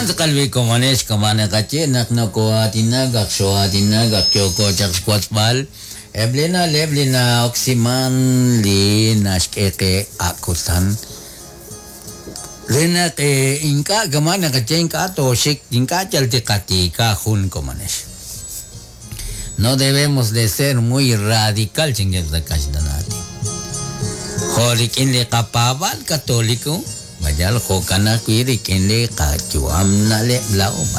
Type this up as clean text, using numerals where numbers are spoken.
kalbi komanes kamana kache nakno ko atina gaksho atina gakyo ko chakspot bal eblina leblina oximan li nashkeke akutan lena ke inka kamana kache inka toshik inka chalte kati ka hun komanes. No debemos de ser muy radical chingues de kasdanati. Horikin le kapabal katoliko. Bajal ho kana kiri kinle ka chuam na le lao